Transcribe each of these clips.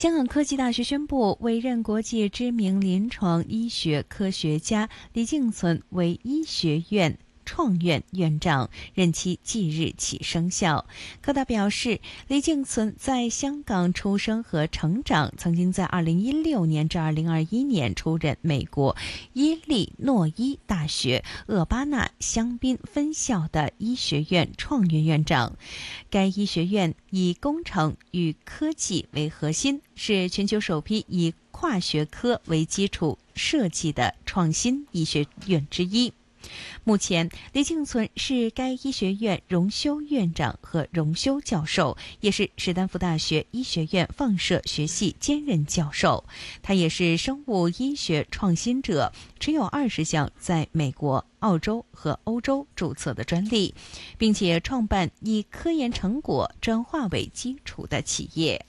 香港科技大学宣布委任国际知名临床医学科学家李敬存为医学院创院院长，任期即日起生效。科大表示，李敬存在香港出生和成长，曾经在2016年至2021年出任美国伊利诺伊大学厄巴纳香槟分校的医学院创院院长。该医学院以工程与科技为核心，是全球首批以跨学科为基础设计的创新医学院之一。目前，李敬存是该医学院荣休院长和荣休教授，也是史丹福大学医学院放射学系兼任教授。他也是生物医学创新者，持有20项在美国、澳洲和欧洲注册的专利，并且创办以科研成果转化为基础的企业。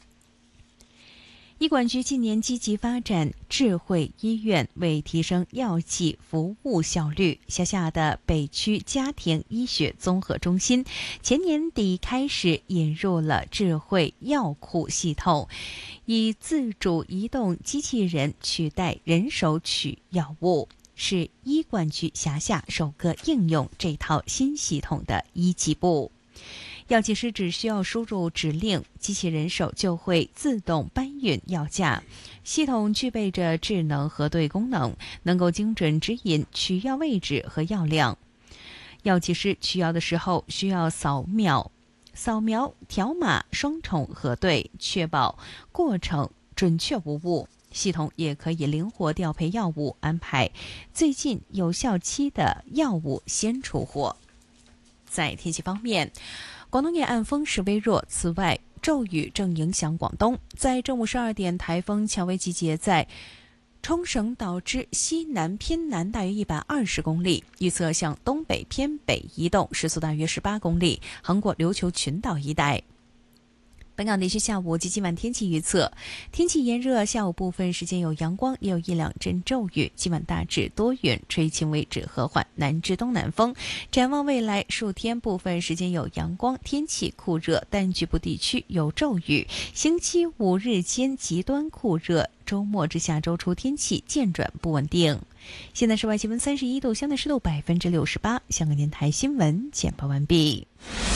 医管局近年积极发展智慧医院，为提升药剂服务效率，辖下的北区家庭医学综合中心前年底开始引入了智慧药库系统，以自主移动机器人取代人手取药物，是医管局辖下首个应用这套新系统的医技部。药剂师只需要输入指令，机器人手就会自动搬运药架。系统具备着智能核对功能，能够精准指引取药位置和药量。药剂师取药的时候需要扫描、条码双重核对，确保过程准确无误。系统也可以灵活调配药物，安排最近有效期的药物先出货。在天气方面，广东沿岸风势微弱，此外骤雨正影响广东。在正午12点，台风乔薇集结在冲绳岛之西南偏南大约120公里，预测向东北偏北移动，时速大约18公里，横过琉球群岛一带。本港地区下午及今晚天气预测：天气炎热，下午部分时间有阳光，也有一两阵骤雨。今晚大致多云，吹轻微至和缓南至东南风。展望未来数天，部分时间有阳光，天气酷热，但局部地区有骤雨。星期5日间极端酷热，周末至下周初天气渐转不稳定。现在室外气温31度，相对湿度68%。香港电台新闻简报完毕。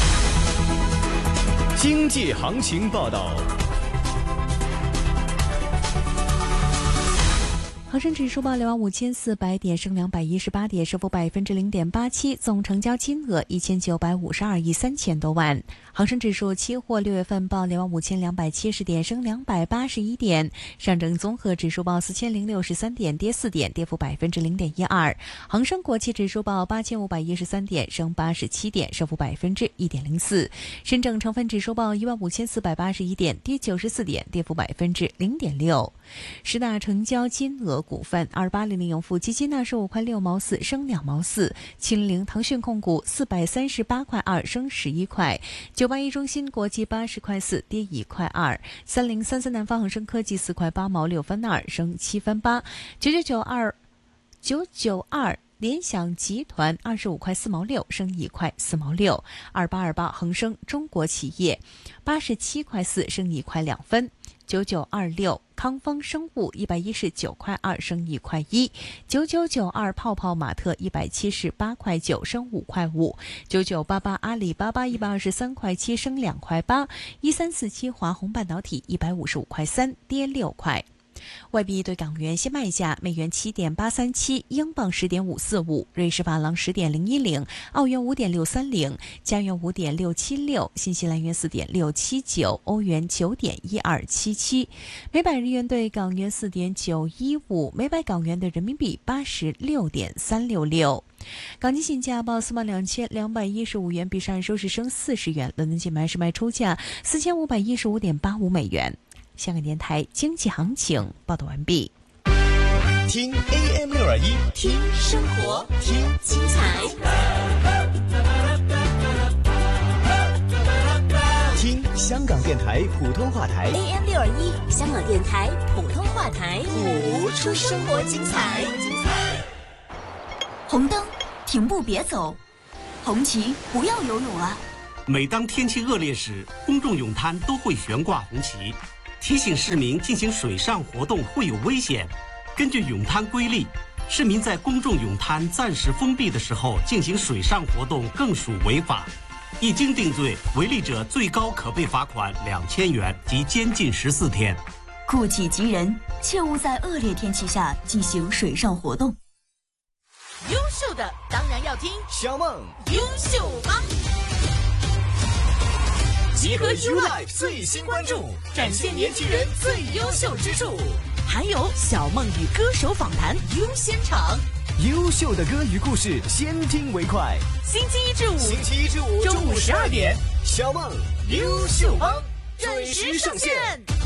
经济行情报道。 恒生指数报25400点，升218点，升幅0.87%，总成交金额1952亿3000多万。恒生指数期货6月份报25270点，升281点。上证综合指数报4063点，跌4点，跌幅0.12%。恒生国际指数报8513点，升87点，升幅1.04%。深证成分指数报15481点，跌94点，跌幅0.6%。十大成交金额股份：2800永富基金25块6毛4，升2毛4；秦岭腾讯控股438块2，升11块；981中芯国际80块4，跌1块2；3033南方恒生科技4块8毛6分2，升7分8；992联想集团25块4毛6，升1块4毛6；2828恒生中国企业87块4，升1块2分；9926康方生物119块2，升1块1；9992泡泡玛特178块9，升5块5；9988阿里巴巴123块7，升2块8；1347华虹半导体155块3，跌6块。外币对港元现卖价：美元7.837，英镑10.545，瑞士法郎10.010，澳元5.630，加元5.676，新西兰元4.679，欧元9.1277，每百日元对港元4.915，每百港元对人民币86.366。港金现价报42215元，比上日收市升40元。伦敦金买市卖出价4515.85美元。香港电台经济行情报道完毕。 听 AM621， 听生活，听精彩， 听香港电台普通话台 AM621，香港电台普通话台，谱出生活精彩。红灯，停步别走；红旗，不要游泳啊！ 每当天气恶劣时，公众泳滩都会悬挂红旗。 提醒市民进行水上活动会有危险。根据泳滩规例，市民在公众泳滩暂时封闭的时候进行水上活动更属违法，一经定罪，违例者最高可被罚款2000元及监禁14天。 顾己及人，切勿在恶劣天气下进行水上活动。 优秀的当然要听小梦优秀帮， 集合 YouLife 最新关注，展现年轻人最优秀之处， 还有小梦与歌手访谈优先场， 优秀的歌与故事，先听为快。 星期一至五中午12点，小梦优秀帮准时上线。